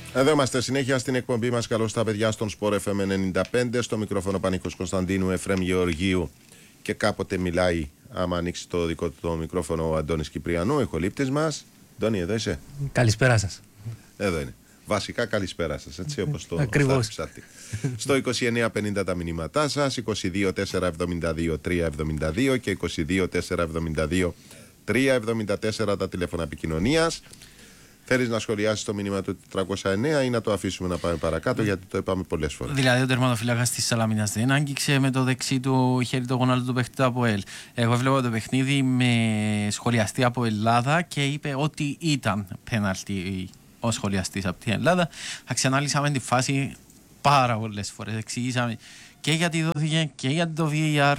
Εδώ είμαστε συνέχεια στην εκπομπή μας. Καλώς τα παιδιά στον Sport FM 95. Στο μικρόφωνο Πανίκος Κωνσταντίνου, Εφραίμ Γεωργίου και κάποτε μιλάει, άμα ανοίξει το δικό του το μικρόφωνο, ο Αντώνης Κυπριανού, ηχολήπτης μας. Αντώνη, εδώ είσαι? Καλησπέρα σας. Εδώ είναι. Βασικά καλησπέρα σας, έτσι όπως το ψάχνει. Στο 2950 τα μηνύματά σας, 22 472 372 και 22 472 374 τα τηλέφωνα επικοινωνίας. Θέλεις να σχολιάσεις το μήνυμα του 409 ή να το αφήσουμε να πάμε παρακάτω, γιατί το είπαμε πολλές φορές? Δηλαδή, ο τερματοφύλακας της Σαλαμίνας δεν άγγιξε με το δεξί του χέρι το γόνατο του παίχτη από ΕΛ. Εγώ έβλεπα το παιχνίδι με σχολιαστή από Ελλάδα και είπε ότι ήταν πέναλτι ο σχολιαστής από την Ελλάδα. Αξιανάλυσαμε τη φάση πάρα πολλές φορές. Εξηγήσαμε και γιατί δόθηκε και γιατί το VAR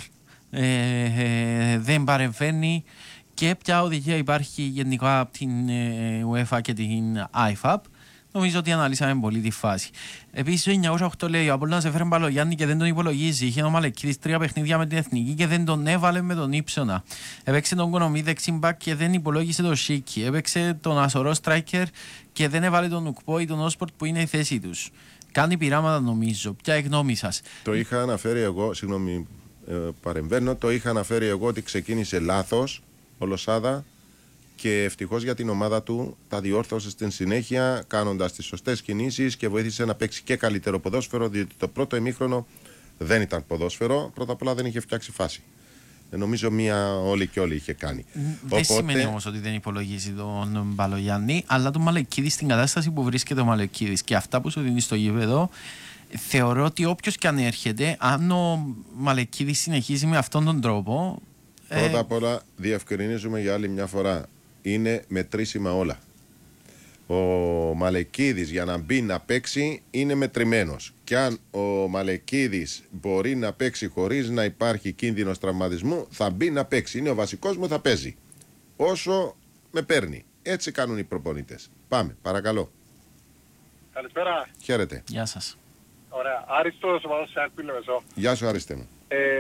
δεν παρεμβαίνει. Και ποια οδηγία υπάρχει γενικά από την UEFA και την IFAB. Νομίζω ότι αναλύσαμε πολύ τη φάση. Επίσης, το 1908 λέει: ο Απόλλωνας έφερε Μπαλογιάννη και δεν τον υπολογίζει. Είχε ο Μαλεκίδης 3 παιχνίδια με την Εθνική και δεν τον έβαλε με τον Ήψονα. Έπαιξε τον Κονομή δεξιμπακ και δεν υπολόγισε τον Σίκη. Έπαιξε τον Ασορό Στράικερ και δεν έβαλε τον Ουκπό ή τον Όσπορτ που είναι η θέση τους. Κάνει πειράματα, νομίζω. Ποια η γνώμη σας? Το είχα αναφέρει εγώ, συγγνώμη, παρεμβαίνω. Το είχα αναφέρει εγώ ότι ξεκίνησε λάθος ο Λοσάδα και ευτυχώς για την ομάδα του τα διόρθωσε στην συνέχεια, κάνοντας τις σωστές κινήσεις και βοήθησε να παίξει και καλύτερο ποδόσφαιρο, διότι το πρώτο ημίχρονο δεν ήταν ποδόσφαιρο. Πρώτα απ' όλα δεν είχε φτιάξει φάση. Νομίζω μία όλη και όλη είχε κάνει. Δεν σημαίνει όμως ότι δεν υπολογίζει τον Μπαλογιάννη, αλλά τον Μαλεκίδη στην κατάσταση που βρίσκεται ο Μαλεκίδης και αυτά που σου δίνει στο γήπεδο. Θεωρώ ότι όποιος και αν έρχεται, αν ο Μαλεκίδης συνεχίζει με αυτόν τον τρόπο. Πρώτα απ' όλα διευκρινίζουμε για άλλη μια φορά. Είναι μετρήσιμα όλα. Ο Μαλεκίδης για να μπει να παίξει είναι μετρημένος. Και αν ο Μαλεκίδης μπορεί να παίξει χωρίς να υπάρχει κίνδυνος τραυματισμού, θα μπει να παίξει. Είναι ο βασικός μου, θα παίζει. Όσο με παίρνει. Έτσι κάνουν οι προπονητές. Πάμε, παρακαλώ. Καλησπέρα. Χαίρετε. Γεια σας. Ωραία. Άριστος, ο Μαδός Σάκ, Λεμεσό. Γεια σου, Άριστε μου.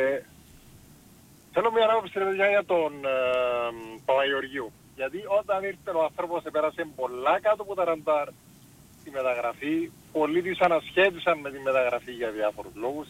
Θέλω μια άποψη για τον Παπαγεωργίου. Γιατί όταν ήρθε ο άνθρωπος πέρασε πολλά κάτω από τα ραντάρ τη μεταγραφή. Πολλοί της ανασχέτησαν με τη μεταγραφή για διάφορους λόγους.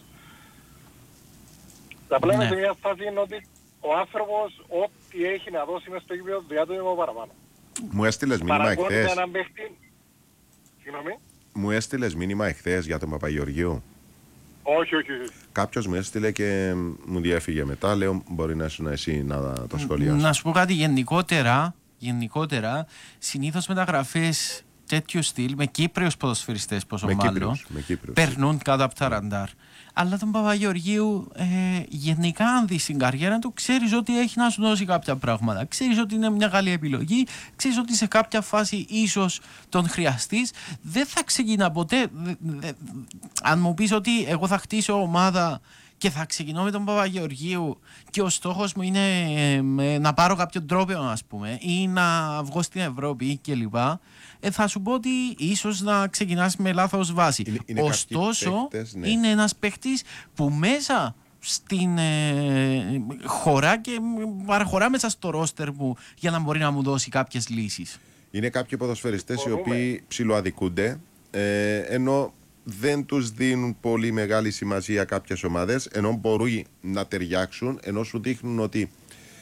Τα πλέον σε μια φάση είναι ότι ο άνθρωπος ό,τι έχει να δώσει μες στο γήπεδο διάτομο παραπάνω. Μου έστειλες μήνυμα εχθές. Συγγνώμη. Μου έστειλες μήνυμα εχθές για τον Παπαγεωργίου? Όχι. Κάποιος μου έστειλε και μου διέφυγε μετά. Λέω, μπορεί να ήσουν εσύ να το σχολιάσεις. Να σου πω κάτι γενικότερα, συνήθως μεταγραφές τέτοιου στυλ με Κύπριους ποδοσφαιριστές, πόσο μάλλον, περνούν κάτω από τα ραντάρ. Αλλά τον Παπαγεωργίου, γενικά, αν δεις την καριέρα του, ξέρεις ότι έχει να σου δώσει κάποια πράγματα. Ξέρεις ότι είναι μια καλή επιλογή, ξέρεις ότι σε κάποια φάση ίσως τον χρειαστείς. Δεν θα ξεκινά ποτέ. Αν μου πεις ότι εγώ θα χτίσω ομάδα και θα ξεκινώ με τον Παπαγεωργίου και ο στόχος μου είναι να πάρω κάποιον τρόπο, ας πούμε, ή να βγω στην Ευρώπη κλπ. Θα σου πω ότι ίσως να ξεκινάς με λάθος βάση. Ωστόσο, είναι ένας παίχτης που μέσα στην χωρά και παραχωρά μέσα στο ρόστερ μου για να μπορεί να μου δώσει κάποιες λύσεις. Είναι κάποιοι ποδοσφαιριστές οι οποίοι ψιλοαδικούνται, ενώ δεν τους δίνουν πολύ μεγάλη σημασία κάποιες ομάδες, ενώ μπορούν να ταιριάξουν, ενώ σου δείχνουν ότι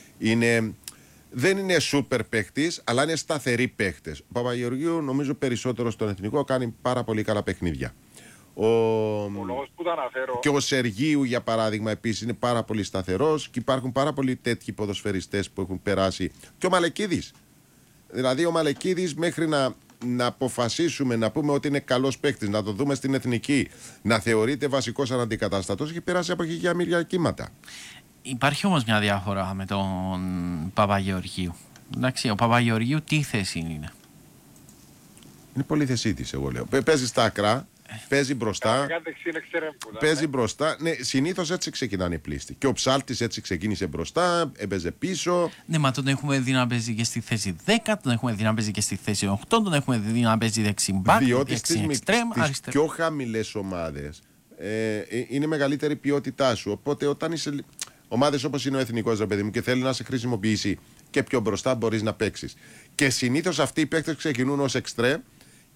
δεν είναι σούπερ παίχτης, αλλά είναι σταθεροί παίχτες. Ο Παπαγεωργίου, νομίζω, περισσότερο στον εθνικό κάνει πάρα πολύ καλά παιχνίδια. Ο λόγος που τα αναφέρω. Και ο Σεργίου, για παράδειγμα, επίσης είναι πάρα πολύ σταθερός και υπάρχουν πάρα πολλοί τέτοιοι ποδοσφαιριστές που έχουν περάσει. Και ο Μαλεκίδης. Δηλαδή, ο Μαλεκίδης, μέχρι να αποφασίσουμε να πούμε ότι είναι καλός παίκτης, να το δούμε στην εθνική, να θεωρείται βασικός αναντικατάστατος, έχει περάσει από χιλιάδες κύματα. Υπάρχει όμως μια διαφορά με τον Παπαγεωργίου. Εντάξει, ο Παπαγεωργίου τι θέση είναι? Είναι πολυθεσίτης, εγώ λέω. Παίζει στα άκρα, παίζει μπροστά. Παίζει μπροστά. Ναι, συνήθως έτσι ξεκινάνε οι πλήστοι. Και ο Ψάλτης έτσι ξεκίνησε μπροστά, έπαιζε πίσω. Ναι, μα τον έχουμε δει να παίζει και στη θέση 10, τον έχουμε δει να παίζει και στη θέση 8, τον έχουμε δει να παίζει δεξιμπάκ, διότι στις πιο χαμηλές ομάδες είναι μεγαλύτερη ποιότητά σου. Οπότε όταν είσαι ομάδες όπως είναι ο Εθνικός, ρε παιδί μου, και θέλει να σε χρησιμοποιήσει και πιο μπροστά, μπορείς να παίξεις. Και συνήθως αυτοί οι παίκτες ξεκινούν ως εξτρέμ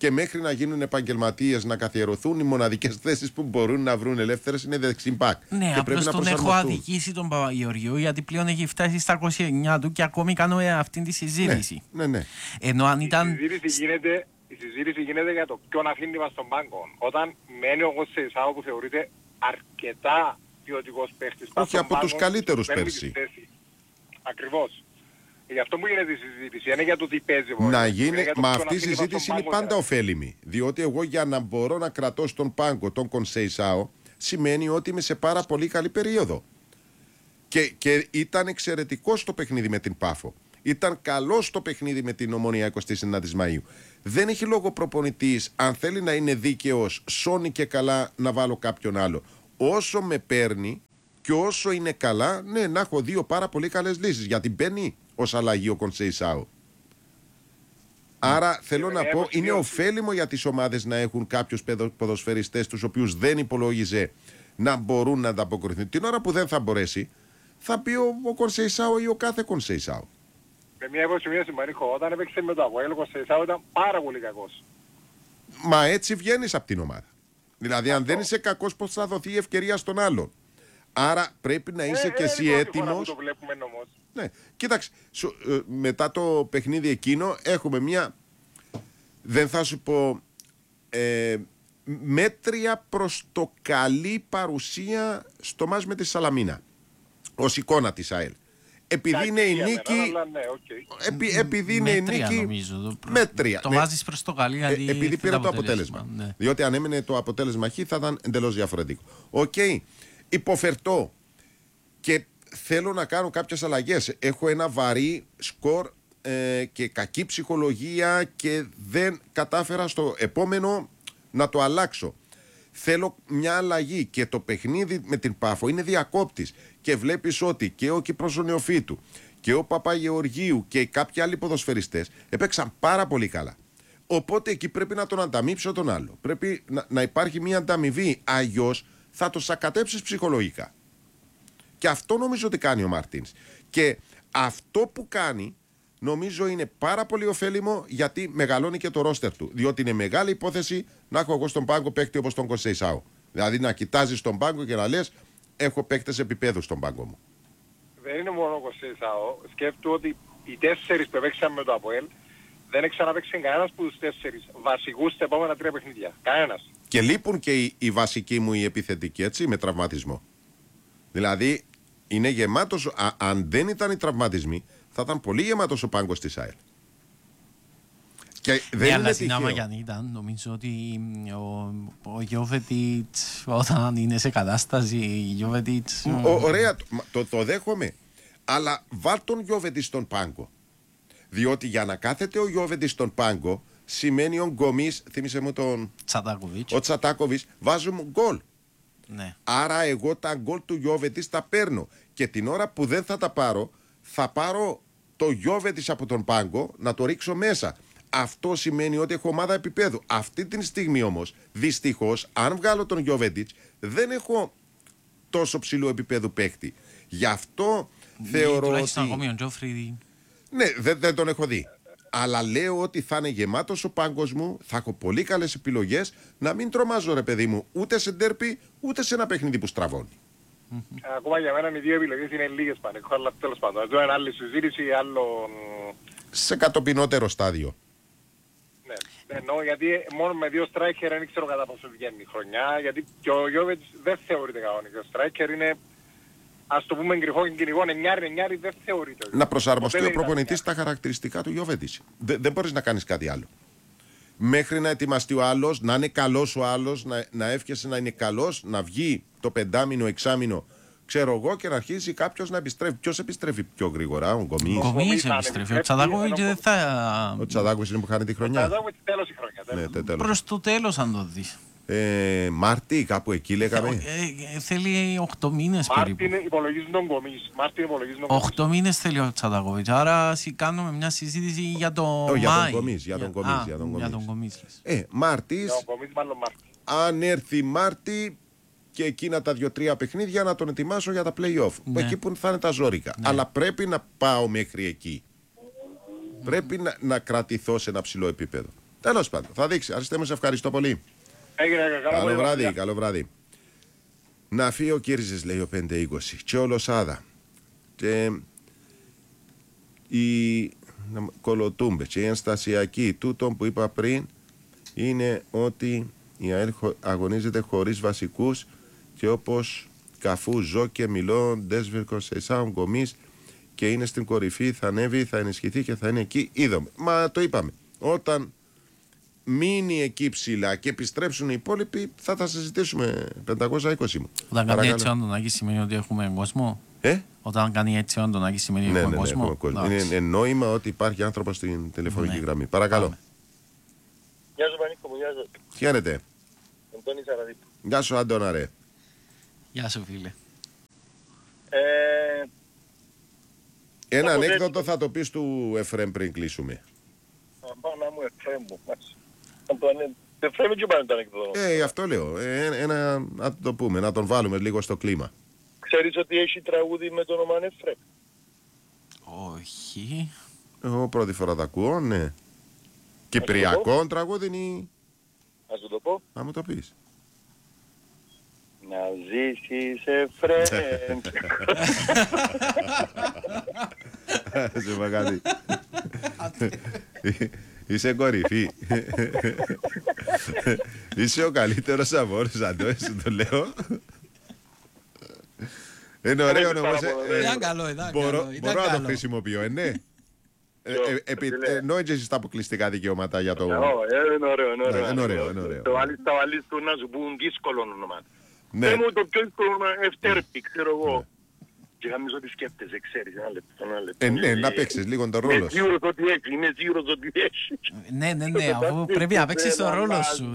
και μέχρι να γίνουν επαγγελματίες, να καθιερωθούν οι μοναδικές θέσεις που μπορούν να βρουν ελεύθερες είναι δεξιμπάκ. Ναι, απλώς τον έχω αδικήσει τον Παπαγεωργίου, γιατί πλέον έχει φτάσει στα 29 του και ακόμη κάνω αυτή τη συζήτηση. Ναι. Ενώ αν ήταν... Η συζήτηση γίνεται για το ποιον αφήνει μας στον πάγκο. Όταν μένει ο Κονσεϊσάο που θεωρείται αρκετά ποιοτικός παίχτης. Όχι, από τους καλύτερους πέρσι. Ακριβώς. Γι' αυτό που γίνεται η συζήτηση, είναι για το τι παίζει. Να γίνει, μα αυτή η συζήτηση είναι πάντα ωφέλιμη. Διότι εγώ για να μπορώ να κρατώ στον πάγκο τον Κονσεϊσάο, σημαίνει ότι είμαι σε πάρα πολύ καλή περίοδο. Και ήταν εξαιρετικό στο παιχνίδι με την Πάφο. Ήταν καλό στο παιχνίδι με την Ομόνοια 29 Μαΐου. Δεν έχει λόγο προπονητής, αν θέλει να είναι δίκαιος, σώνει και καλά να βάλω κάποιον άλλο. Όσο με παίρνει και όσο είναι καλά, ναι, να έχω δύο πάρα πολύ καλές λύσεις. Γιατί μπαίνει ως αλλαγή ο Κονσεϊσάο. Άρα θέλω να πω, είναι ωφέλιμο για τις ομάδες να έχουν κάποιους ποδοσφαιριστές τους οποίους δεν υπολόγιζε να μπορούν να ανταποκριθούν. Την ώρα που δεν θα μπορέσει, θα πει ο Κονσεϊσάο ή ο κάθε Κονσεϊσάο. Με μια υποσημείωση, Μαρίχο, όταν έπαιξε με το Αποέλ, ο Κονσεϊσάο ήταν πάρα πολύ κακός. Μα έτσι βγαίνεις από την ομάδα. Δηλαδή, αν δεν είσαι κακός, πώς θα δοθεί η ευκαιρία στον άλλον. Άρα πρέπει να είσαι και εσύ έτοιμος. Το βλέπουμε όμως. Ναι, κοίταξε, μετά το παιχνίδι εκείνο έχουμε μια, δεν θα σου πω, μέτρια προς το καλή παρουσία στο μάτς με τη Σαλαμίνα ως εικόνα της ΑΕΛ. Επειδή είναι η νίκη, επειδή είναι η νίκη, μέτρια. Το βάζεις προς το καλή, επειδή πήρε το αποτέλεσμα. Ναι. Διότι αν έμενε το αποτέλεσμα χ θα ήταν εντελώς διαφορετικό. Υποφερτώ και θέλω να κάνω κάποιες αλλαγές. Έχω ένα βαρύ σκορ και κακή ψυχολογία και δεν κατάφερα στο επόμενο να το αλλάξω. Θέλω μια αλλαγή και το παιχνίδι με την Πάφο είναι διακόπτης και βλέπεις ότι και ο Κύπρος ο Νεοφύτου και ο Παπαγεωργίου και κάποιοι άλλοι ποδοσφαιριστές έπαιξαν πάρα πολύ καλά. Οπότε εκεί πρέπει να τον ανταμείψω τον άλλο. Πρέπει να υπάρχει μια ανταμοιβή, αλλιώς θα το σακατέψεις ψυχολογικά. Και αυτό νομίζω ότι κάνει ο Μαρτίνς. Και αυτό που κάνει νομίζω είναι πάρα πολύ ωφέλιμο, γιατί μεγαλώνει και το ρόστερ του. Διότι είναι μεγάλη υπόθεση να έχω εγώ στον πάγκο παίκτη όπως τον Κονσεϊσάο. Δηλαδή να κοιτάζεις τον πάγκο και να λες, έχω παίκτες επίπεδου στον πάγκο μου. Δεν είναι μόνο ο Κονσεϊσάο. Σκέφτομαι ότι οι 4 που παίξαν με το Αποέλ δεν ξαναπαίξει κανένας από τους 4 βασικούς στα επόμενα 3 παιχνίδια. Κανένας. Και λείπουν και οι βασικοί μου οι επιθετικοί, έτσι, με τραυματισμό. Δηλαδή είναι γεμάτος, αν δεν ήταν οι τραυματισμοί, θα ήταν πολύ γεμάτος ο πάγκος της ΑΕΛ. Και δεν αλλά συνάμα κι αν ήταν, νομίζω ότι ο Γιώβετιτς, όταν είναι σε κατάσταση, Γιώβετιτς... Ωραία, το δέχομαι. Αλλά βάλ τον Γιώβετιτς στον πάγκο. Διότι για να κάθεται ο Γιώβετιτς στον πάγκο, σημαίνει ο Γκομής, θύμισε μου τον... Τσατάκοβιτς. Ο Τσατάκοβιτς βάζουν γκολ. Ναι. Άρα εγώ τα γκολ του Γιώβετιτς τα παίρνω. Και την ώρα που δεν θα τα πάρω, θα πάρω το Γιώβετιτς από τον πάγκο να το ρίξω μέσα. Αυτό σημαίνει ότι έχω ομάδα επίπεδου. Αυτή τη στιγμή όμως, δυστυχώς, αν βγάλω τον Γιώβετιτς, δεν έχω τόσο ψηλό επίπεδο παίχτη. Γι' αυτό θεωρώ τουλάχιστον ότι... ακόμη ο Τζόφρι... Ναι, δεν τον έχω δει. Αλλά λέω ότι θα είναι γεμάτος ο πάγκος μου, θα έχω πολύ καλές επιλογές, να μην τρομάζω ρε παιδί μου ούτε σε ντέρπι, ούτε σε ένα παιχνίδι που στραβώνει. Ακόμα για μένα οι δύο επιλογές είναι λίγες πανεκχώ, αλλά τέλος πάντων. Εδώ είναι άλλη συζήτηση, άλλο... Σε κατοπινότερο στάδιο. Ναι, εννοώ γιατί μόνο με δύο striker δεν ξέρω κατά πόσο βγαίνει η χρονιά, γιατί και ο Γιώβετς δεν θεωρείται κανονικά. Ο striker είναι, ας το πούμε κρυφό και κυνηγό, εννιάρι δεν θεωρείται. Να προσαρμοστεί ο προπονητής στα χαρακτηριστικά του Γιώβετιτς. Δεν μπορείς να κάνεις κάτι άλλο. Μέχρι να ετοιμαστεί ο άλλος, να είναι καλός ο άλλος, να εύχεσαι να είναι καλός, να βγει το πεντάμινο, εξάμινο, ξέρω εγώ, και να αρχίσει κάποιος να επιστρέφει. Ποιος επιστρέφει πιο γρήγορα, ο Γκομής? Ο Γκομής επιστρέφει. Ο Τσαδάκοβιτς δεν θα... Ο Τσαδάκοβιτς είναι που χάνει τη χρονιά. Ο Τσαδάκοβιτς τέλος η χρονιά. Ναι, προς το τέλος αν το δεις. Μάρτι, κάπου εκεί λέγαμε. Θέλει 8 μήνες περίπου. Μάρτι υπολογίζουν τον Γκομής. 8 μήνες θέλει ο Τσαδάκοβιτς. Άρα κάνουμε μια συζήτηση για το Μάη. Για τον Γκομής. Μάρτις, αν έρθει Μάρτι και εκείνα τα 2-3 παιχνίδια να τον ετοιμάσω για τα play-off. Ναι. Εκεί που θα είναι τα ζόρικα. Ναι. Αλλά πρέπει να πάω μέχρι εκεί. Πρέπει να κρατηθώ σε ένα ψηλό επίπεδο. Τέλος πάντων, θα δείξει. Αριστέ μου, σε ευχαριστώ πολύ. Καλό βράδυ, καλό βράδυ. Να φύγει ο Κύρζης, λέει ο 520, και ο Λοσάδα. Και η Κολοτούμπε και η ενστασιακή τούτο που είπα πριν είναι ότι η ΑΕΛ αγωνίζεται χωρίς βασικούς και όπως Καφού, Ζω και Μιλώ, Ντέσβερκο, Σεϊσάουν, Γκομής και είναι στην κορυφή, θα ανέβει, θα ενισχυθεί και θα είναι εκεί. Είδαμε. Μα το είπαμε. Όταν μείνει εκεί ψηλά και επιστρέψουν οι υπόλοιποι, θα τα συζητήσουμε. 520 μου. Όταν κάνει έτσι ο Αντωνάκη σημαίνει ότι έχουμε κόσμο. Όταν κάνει έτσι ο Αντωνάκη σημαίνει ότι έχουμε κόσμο. Είναι νόημα ότι υπάρχει άνθρωπος στην τηλεφωνική γραμμή. Παρακαλώ. Γεια σου Πανίκο μου, γεια σου. Χαίρετε. Αντώνης Αραδίπου. Γεια σου Αντώνα ρε. Γεια σου φίλε. Ένα ανέκδοτο θα το πεις του Εφρέμ πριν κλείσουμε. Απάνα μου Εφρέμ μου. Εφρέμ και πάνε το ανέκδοτο. Αυτό λέω. Να το πούμε, να τον βάλουμε λίγο στο κλίμα. Ξέρεις ότι έχει τραγούδι με το όνομα Εφρέμ? Όχι. Εγώ πρώτη φορά τα ακούω, ναι. Κυπριακό τραγούδι είναι. Ας σου το πω. Να μου το πεις. Να ζήσεις Εφρέμ. Σε μεγάλη. Είσαι κορυφή. Είσαι ο καλύτερος αμόρος, Αντώνη, σου το λέω. Είναι ωραίο όμως. Ήταν καλό, μπορώ να το χρησιμοποιώ, ναι. Ενώ έτσι τα αποκλειστικά δικαιώματα για το... Είναι ωραίο. Είναι ωραίο. Το βάλεις του να σου πούν δύσκολο όνομα. Δεν μου το πιο δύσκολο όνομα Ευτέρπη, ξέρω εγώ. Και γαμίζω ότι σκέφτεσαι, ξέρεις, ένα λεπτό. Ναι, να παίξεις λίγο τον ρόλο σου. Είμαι σίγουρος ότι έχει. Ναι, αφού πρέπει να παίξεις τον ρόλο σου.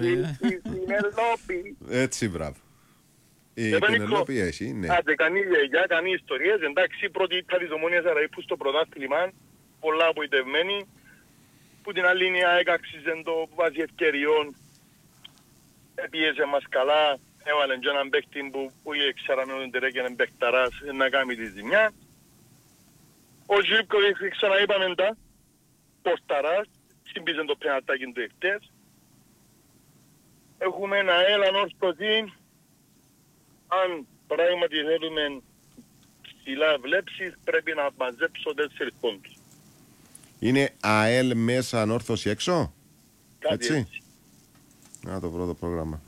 Έτσι, μπράβο. Η Πενελόπη έχει, ναι. Άντε, κανεί γιαγιά, κανεί ιστορίες. Εντάξει, πρώτη ήταν της Ομόνιας Αραϊππού στο πρωτάθλημα, πολλά απογοητευμένοι. Που την άλλη είναι έκαξιζε το βάζει ευκαιριών. Επίεζε μας καλά. Έβαλε και έναν παίκτη που ξέραμε ότι δεν έκανε παίκταρας να κάνει τη ζημιά. Ο Ζιβκοβιτς ξαναείπαμε τα πορταράς, συμπίζε το πέναλτάκι του εχτές. Έχουμε ένα ανόρθωση. Αν πράγματι θέλουμε ψηλά βλέψεις, πρέπει να μαζέψω 4 πόντους. Είναι ΑΕΛ μέσα, ανόρθωση έξω. Κάτι έτσι. Να το πρώτο πρόγραμμα.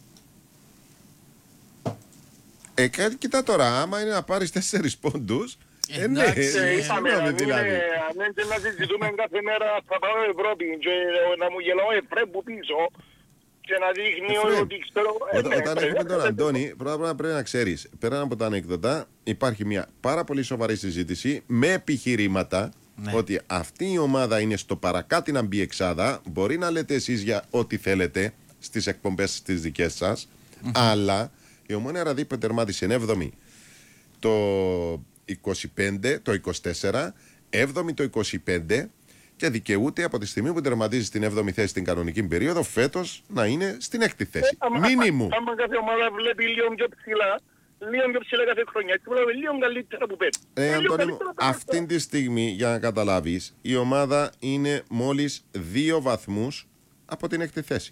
Κοίτα τώρα, άμα είναι να πάρεις 4 πόντους, ναι, συγγνώμη δηλαδή. Αν δεν να συζητούμε κάθε μέρα θα πάω Ευρώπη και να μου γελάω Εφρέμ που πίσω και να δείχνει ότι ξέρω... Όταν έχουμε τον Αντώνη, πρώτα πρέπει να ξέρεις, πέραν από τα ανέκδοτα, υπάρχει μια πάρα πολύ σοβαρή συζήτηση με επιχειρήματα ότι αυτή η ομάδα είναι στο παρακάτι να μπει εξάδα. Μπορεί να λέτε εσείς για ό,τι θέλετε στις εκπομπές τις δικές σας, αλλά η Ομόνια Αραδίπου τερμάτισε 7η το 25, το 24, 7η το 25 και δικαιούται από τη στιγμή που τερματίζει στην 7η θέση στην κανονική περίοδο φέτος να είναι στην 6η θέση. Μίνιμου. Άμα κάθε ομάδα βλέπει λίγο πιο ψηλά κάθε χρονιά, έτσι βλέπουμε λίγο καλύτερα που παίρνει. Αντώνη, αυτή τη στιγμή, για να καταλάβεις, η ομάδα είναι μόλις 2 βαθμούς από την 6η θέση.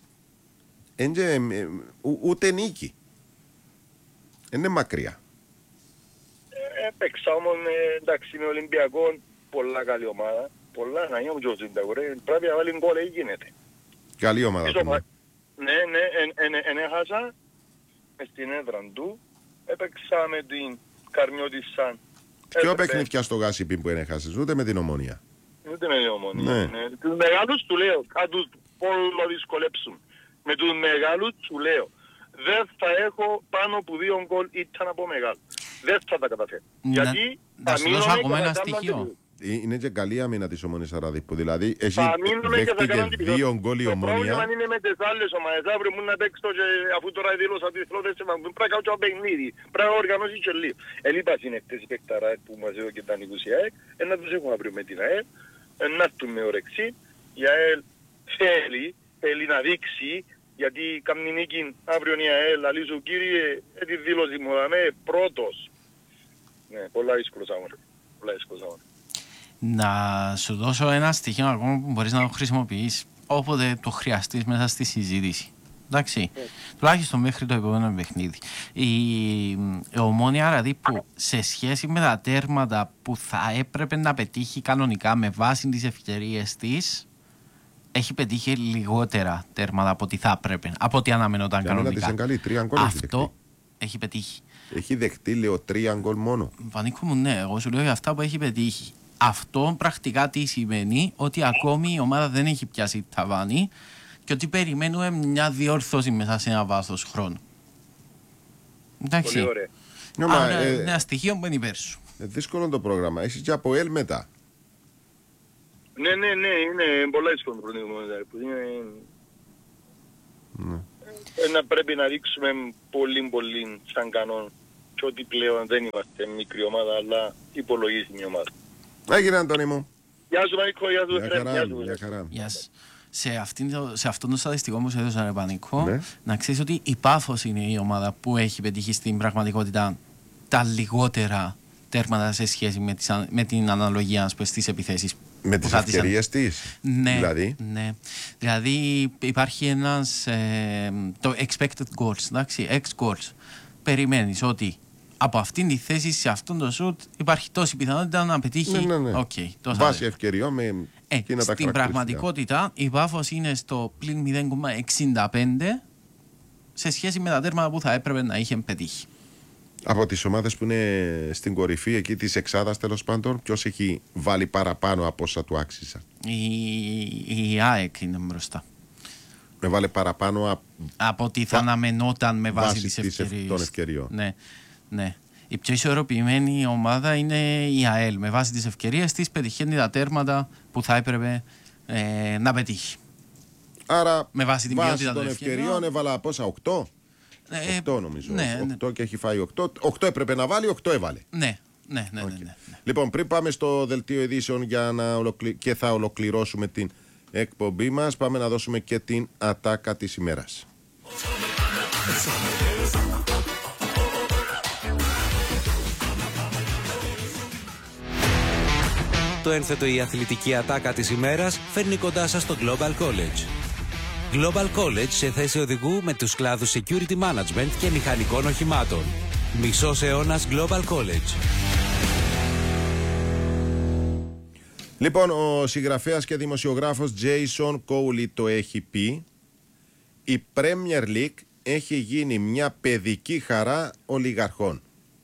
Ούτε νίκη. Είναι μακριά. Παίξα όμως, εντάξει, με Ολυμπιακό, πολλά καλή ομάδα. Πολλά να είναι ο Τζινταγορέ, πρέπει να βάλει γκολ, γίνεται. Καλή ομάδα. Ναι, ενέχασα μες στην έδρα του, έπαιξα με την Καρμιώτισσα. Ποιο παιχνίδια στο Γάσιπιν που ενέχασες, ούτε με την Ομόνια? Ούτε με την Ομόνια. Τους μεγάλους του λέω, θα τους πολύ δυσκολέψουν. Με τους μεγάλους του λέω, δεν θα έχω πάνω από 2 γκολ ήταν από μεγάλο. Δεν θα τα καταφέρω. Γιατί θα μείνω ακόμα ένα στοιχείο. Είναι και καλή άμυνα της Ομόνιας Αραδίππου. Δηλαδή έχει δέχτηκε 2 γκολ η Ομόνια. Το πρόβλημα είναι με τις άλλες ομάδες. Αύριο μου να παίξω και αφού τώρα δήλωσα τις πρώτες πρέπει να κάνω και ένα παιχνίδι. Πρέπει να οργανώσει και λίγο. Ελείπας είναι αυτές οι παικταράς που μας εδώ και τα νοικούς η ΑΕΛ. Να τους έχουμε αύριο με την ΑΕΛ. Να έρθουν με όρεξη. Η ΑΕΛ θέλει να δείξει. Γιατί καμνή νίκη αύριο η ΑΕΛ. Αλήσου κύριε, τη δήλωση μου δαμε πρώτος. Ναι, πολλά δύσκολος αγώνα. Να σου δώσω ένα στοιχείο ακόμα που μπορείς να το χρησιμοποιείς. όποτε το χρειαστείς μέσα στη συζήτηση. Εντάξει, τουλάχιστον μέχρι το επόμενο παιχνίδι. Η Ομόνοια δηλαδή που σε σχέση με τα τέρματα που θα έπρεπε να πετύχει κανονικά με βάση τις ευκαιρίες της, έχει πετύχει λιγότερα τέρματα από ό,τι θα έπρεπε, από ό,τι αναμενόταν κανονικά. Αυτό έχει πετύχει. Έχει δεχτεί, λέω, 3 γκολ μόνο. Βανίκο μου, ναι, εγώ σου λέω για αυτά που έχει πετύχει. Αυτό πρακτικά τι σημαίνει? Ότι ακόμη η ομάδα δεν έχει πιάσει ταβάνι και ότι περιμένουμε μια διόρθωση μέσα σε ένα βάθος χρόνου. Εντάξει. Πολύ ωραία. Άρα είναι ένα στοιχείο που είναι υπέρ σου. Δύσκολο το πρόγραμμα. Έχεις και από ΕΛ μετά. Ναι, είναι πολλά δύσκολο το πρόγραμμα. Να πρέπει να ρίξουμε πολύ σαν κανόν και ότι πλέον δεν είμαστε μικρή ομάδα, αλλά υπολογίσιμη ομάδα. Έγινε, Αντώνη μου. Γεια σου, Πανίκο, γεια σου, Εφραίμ. Γεια χαρά. Γεια σας. Σε αυτόν το στατιστικό που σου έδωσα, ρε Πανίκο, ναι, να ξέρεις ότι η Πάφος είναι η ομάδα που έχει πετύχει στην πραγματικότητα τα λιγότερα τέρματα σε σχέση με την αναλογία στις επιθέσεις. Με τις ευκαιρίες της, ναι, δηλαδή. Ναι. Δηλαδή υπάρχει ένας το expected goals, εντάξει, X goals. Περιμένεις ότι από αυτήν τη θέση, σε αυτόν το σουτ, υπάρχει τόση πιθανότητα να πετύχει. Ναι. Okay, βάση ευκαιριών με εκείνα τα στην πραγματικότητα η Πάφος είναι στο πλην 0,65 σε σχέση με τα τέρματα που θα έπρεπε να είχε πετύχει. Από τις ομάδες που είναι στην κορυφή εκεί της εξάδας, τέλος πάντων, ποιος έχει βάλει παραπάνω από όσα του άξιζαν? Η ΑΕΚ είναι μπροστά. Με βάλε παραπάνω από ότι θα αναμενόταν με βάση τις των ευκαιριών. Ναι. Η πιο ισορροπημένη ομάδα είναι η ΑΕΛ. Με βάση τις ευκαιρίες της πετυχαίνει τα τέρματα που θα έπρεπε να πετύχει. Άρα με βάση την ποιότητα των ευκαιριών έβαλα πόσα, 8? 8 νομίζω. Ναι, 8 και έχει φάει 8. 8 έπρεπε να βάλει, 8 έβαλε. Ναι. Λοιπόν, πριν πάμε στο δελτίο ειδήσεων και θα ολοκληρώσουμε την εκπομπή μας, πάμε να δώσουμε και την ατάκα της ημέρας. Το ένθετο η αθλητική ατάκα της ημέρας φέρνει κοντά σας το Global College. Global College σε θέση οδηγού με τους κλάδους Security Management και μηχανικών οχημάτων. Μισός αιώνας Global College. Λοιπόν, ο συγγραφέας και δημοσιογράφος Jason Cowley το έχει πει. Η Premier League έχει γίνει μια παιδική χαρά ολιγαρχών.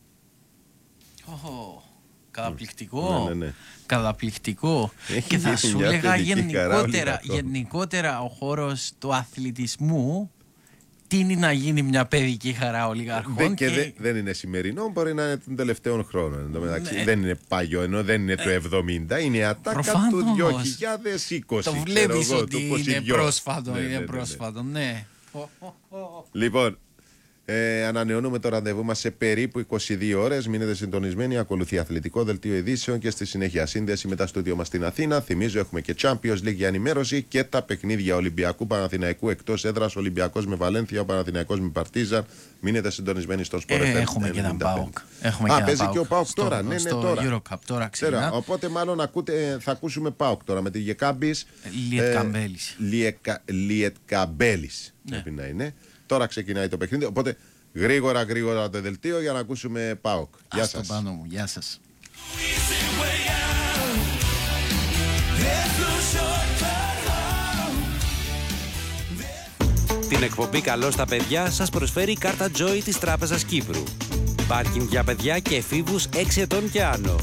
Καταπληκτικό. Ναι. Καταπληκτικό. Και θα σου έλεγα γενικότερα ο χώρος του αθλητισμού τείνει να γίνει μια παιδική χαρά ολιγαρχών. Δεν είναι σημερινό, μπορεί να είναι των τελευταίων χρόνων. Ναι. Δεν είναι παλιό, ενώ δεν είναι το 70, είναι η ατάκα του 2020. Το βλέπεις ότι είναι πρόσφατο. Ναι. Λοιπόν, ανανεώνουμε το ραντεβού μας σε περίπου 22 ώρες. Μείνετε συντονισμένοι. Ακολουθεί αθλητικό δελτίο ειδήσεων και στη συνέχεια σύνδεση με τα στούντιο μας στην Αθήνα. Θυμίζω, έχουμε και Champions League για ενημέρωση και τα παιχνίδια Ολυμπιακού Παναθηναϊκού εκτός έδρας. Ολυμπιακός με Βαλένθια, ο Παναθηναϊκός με Παρτίζαν. Μείνετε συντονισμένοι στον Sport FM. Έχουμε και έναν ΠΑΟΚ. Παίζει και ο ΠΑΟΚ τώρα. Ναι, τώρα. Eurocup τώρα ξεκινά. Οπότε μάλλον θα ακούσουμε ΠΑΟΚ τώρα με τη Γεκάμπης. Λιετκαμπέλης. Πρέπει να είναι. Τώρα ξεκινάει το παιχνίδι, οπότε γρήγορα το δελτίο για να ακούσουμε ΠΑΟΚ. Γεια σας. Πάνω μου. Γεια σας. Την εκπομπή «Καλώς τα παιδιά» σας προσφέρει η κάρτα Joy της Τράπεζας Κύπρου. Πάρκινγκ για παιδιά και εφήβους 6 ετών και άνω.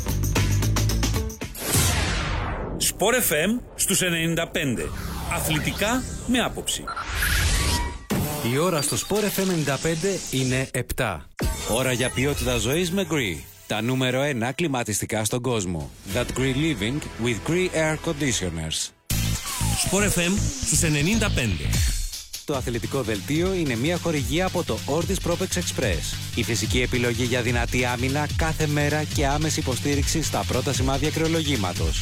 Sport FM στους 95. Αθλητικά με άποψη. Η ώρα στο Sport FM 95 είναι 7. Ώρα για ποιότητα ζωής με Gree. Τα νούμερο 1 κλιματιστικά στον κόσμο. That Gree Living with Gree Air Conditioners. Sport FM στους 95. Το αθλητικό δελτίο είναι μια χορηγία από το Ortis Propex Express. Η φυσική επιλογή για δυνατή άμυνα κάθε μέρα και άμεση υποστήριξη στα πρώτα σημάδια κρεολογήματος.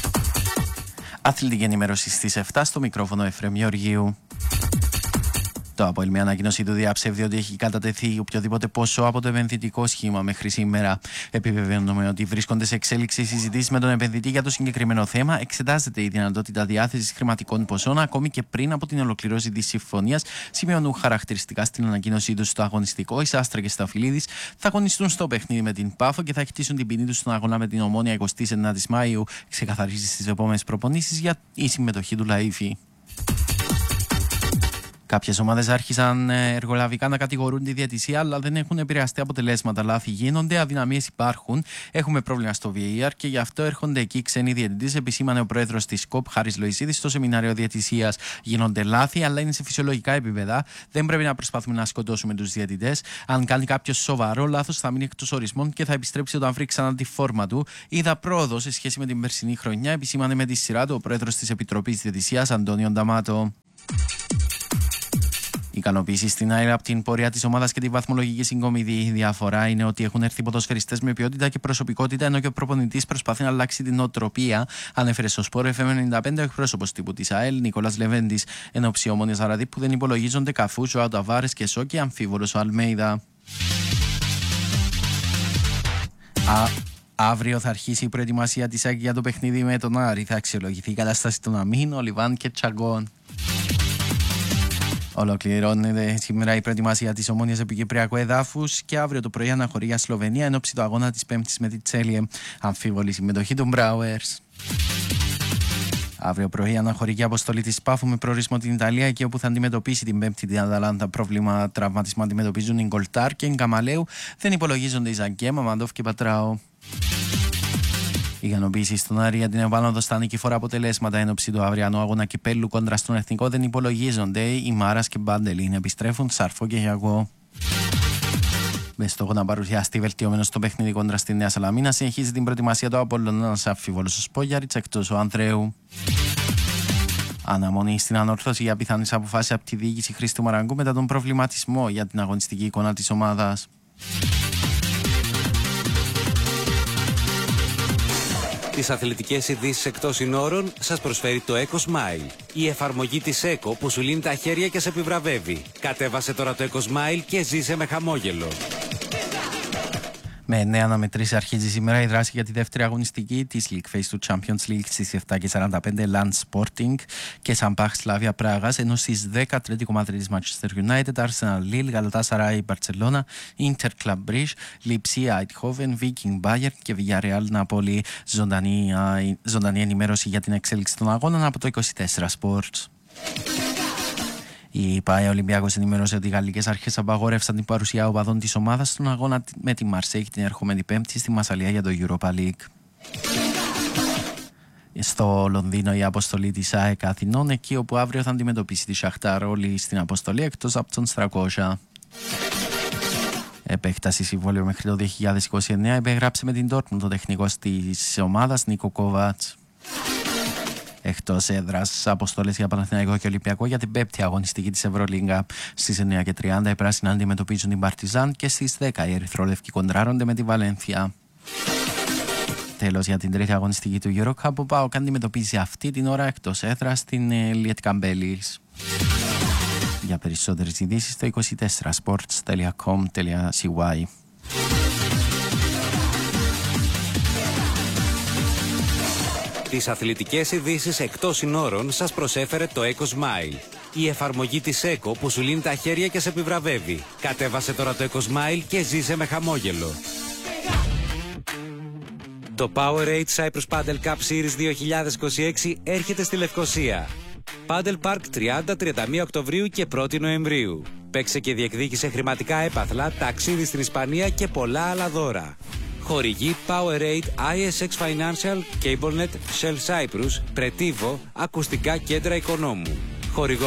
Αθλητική ενημέρωση στις 7 στο μικρόφωνο Εφραίμ Γεωργίου. Το ΑΠΟΕΛ με ανακοίνωση του διαψεύδει ότι έχει κατατεθεί οποιοδήποτε ποσό από το επενδυτικό σχήμα μέχρι σήμερα. Επιβεβαιώνουμε ότι βρίσκονται σε εξέλιξη συζητήσεις με τον επενδυτή για το συγκεκριμένο θέμα. Εξετάζεται η δυνατότητα διάθεσης χρηματικών ποσών ακόμη και πριν από την ολοκληρώση της συμφωνίας. Σημειώνουν χαρακτηριστικά στην ανακοίνωσή τους στο αγωνιστικό. Οι Σάστρα και Σταφυλίδης θα αγωνιστούν στο παιχνίδι με την Πάφο και θα χτίσουν την ποινή τους στον αγώνα με την Ομόνοια 29 Μαΐου. Ξεκαθαρίζει στις επόμενες προπονήσεις για η συμμετοχή του Λαΐφη. Κάποιες ομάδες άρχισαν εργολαβικά να κατηγορούν τη διαιτησία, αλλά δεν έχουν επηρεαστεί αποτελέσματα. Λάθη γίνονται, αδυναμίες υπάρχουν. Έχουμε πρόβλημα στο VAR και γι' αυτό έρχονται εκεί ξένοι διαιτητές, επισήμανε ο πρόεδρος της ΚΟΠ, Χάρης Λοϊσίδης, στο σεμινάριο διαιτησίας. Γίνονται λάθη, αλλά είναι σε φυσιολογικά επίπεδα. Δεν πρέπει να προσπαθούμε να σκοτώσουμε τους διαιτητές. Αν κάνει κάποιο σοβαρό λάθος, θα μείνει εκτός ορισμών και θα επιστρέψει όταν βρει ξανά τη φόρμα του. Είδα πρόοδο σε σχέση με την περσινή χρονιά, επισήμανε με τη σειρά του ο πρόεδρος της Επιτροπής Διαιτησίας, Αντώνιο Νταμάτο. Ικανοποίηση στην ΑΕΛ από την πορεία της ομάδας και τη βαθμολογική συγκομιδή. Η διαφορά είναι ότι έχουν έρθει ποδοσφαιριστές με ποιότητα και προσωπικότητα, ενώ και ο προπονητής προσπαθεί να αλλάξει την νοοτροπία, ανέφερε στο Sport FM 95 ο εκπρόσωπος τύπου της ΑΕΛ, Νικόλας Λεβέντης. Εν όψει Ομόνοιας Αραδίπ που δεν υπολογίζονται Καφού, Ζωάου Ταβάρες και Σόκη, αμφίβολος ο Αλμέιδα. Αύριο θα αρχίσει η προετοιμασία της ΑΕΚ για το παιχνίδι με τον Άρη. Θα αξιολογηθεί η κατάσταση των Αμήν, Ολιβάν και Τσαγκών. Ολοκληρώνεται σήμερα η προετοιμασία της Ομόνοιας επί Κυπριακού εδάφους και αύριο το πρωί αναχωρεί για Σλοβενία εν ώψη του αγώνα της Πέμπτης με τη Τσέλιε. Αμφίβολη συμμετοχή των Μπράουερς. Αύριο πρωί αναχωρεί και αποστολή της Πάφου με προορισμό την Ιταλία, εκεί όπου θα αντιμετωπίσει την Πέμπτη την Αταλάντα. Πρόβλημα τραυματισμού αντιμετωπίζουν οι Γκολτάρ και οι Γκαμαλέου. Δεν υπολογίζονται οι Ζαγκέ, Μαμαντόφ και Πατράο. Η ικανοποίηση στον Άρη για την επάνωδο στα νικηφόρα αποτελέσματα εν ώψη του αυριανού αγώνα κυπέλλου κόντρα στον Εθνικό δεν υπολογίζονται. Οι Μάρας και Μπάντελιν επιστρέφουν, Σαρφό και Γιαγό. Με στόχο να παρουσιαστεί βελτιωμένο στο παιχνίδι κόντρα στη Νέα Σαλαμίνα, συνεχίζει την προετοιμασία του Απόλλωνας αμφίβολος ο Σπόγιαριτς, εκτός ο Ανδρέου. Αναμονή στην ανόρθωση για πιθανές αποφάσεις από τη διοίκηση Χρήστου Μαραγκού μετά τον προβληματισμό για την αγωνιστική εικόνα της ομάδας. Τις αθλητικές ειδήσεις εκτός συνόρων σας προσφέρει το Eco Smile. Η εφαρμογή της Eco που σου λύνει τα χέρια και σε επιβραβεύει. Κατέβασε τώρα το Eco Smile και ζήσε με χαμόγελο. Με 9 αναμετρήσεις αρχίζει σήμερα η δράση για τη δεύτερη αγωνιστική της League Phase του Champions League στις 7:45 Land Sporting και Σαμπάχ Σλάβια Πράγας, ενώ στις 10 Ατλέτικο Μαδρίτης Manchester United, Arsenal Lille, Galatasaray Barcelona, Inter Club Brugge, Lipsia Eindhoven, Viking Bayern και Villarreal Napoli. Ζωντανή ενημέρωση για την εξέλιξη των αγώνων από το 24 Sports. Η ΠΑΕ Ολυμπιακός ενημέρωσε ότι οι γαλλικές αρχές απαγόρευσαν την παρουσία οπαδών της ομάδας στον αγώνα με τη Μαρσέιγ την ερχόμενη Πέμπτη στη Μασσαλία για το Europa League. Στο Λονδίνο η αποστολή της ΑΕΚ Αθηνών, εκεί όπου αύριο θα αντιμετωπίσει τη Σαχτάρ, όλοι στην αποστολή εκτός από τον Στρακόσα. Επέκταση συμβόλαιο μέχρι το 2029 υπεγράψε με την Dortmund το τεχνικός της ομάδας Νίκο Κόβατς. Εκτός έδρας, αποστολές για Παναθηναϊκό και Ολυμπιακό για την πέμπτη αγωνιστική της Ευρωλίγκα. Στις 9:30 οι πράσινοι αντιμετωπίζουν την Παρτιζάν και στις 10 οι ερυθρόλευκοι κοντράρονται με τη Βαλένθια. Τέλος, για την τρίτη αγωνιστική του EuroCup, ο ΠΑΟΚ αντιμετωπίζει αυτή την ώρα εκτός έδρας την Lietkabelis. Για περισσότερες ειδήσεις στο 24sports.com.cy. Τις αθλητικές ειδήσεις εκτός συνόρων σας προσέφερε το Eco Smile. Η εφαρμογή της Eco που σου λύνει τα χέρια και σε επιβραβεύει. Κατέβασε τώρα το Eco Smile και ζήσε με χαμόγελο. Το Powerade Cyprus Padel Cup Series 2026 έρχεται στη Λευκοσία. Paddle Park 30-31 Οκτωβρίου και 1η Νοεμβρίου. Παίξε και διεκδίκησε χρηματικά έπαθλα, ταξίδι στην Ισπανία και πολλά άλλα δώρα. Χορηγή Powerade, ISX Financial, CableNet, Shell Cyprus, Pretivo, Ακουστικά Κέντρα Οικονόμου.